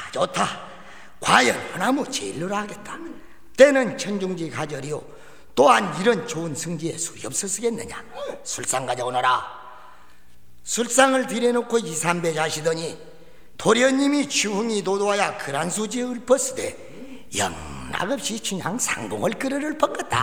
좋다. 과연 허나무 제일로라 하겠다. 때는 천중지 가절이요, 또한 이런 좋은 승지에 술이 없었겠느냐. 술상 가져오너라. 술상을 들여놓고 2, 3배 자시더니 도련님이 추흥이 도도하여 그란수지에 읊었으되 영락없이 춘향 상공을 끓으를 벗겼다.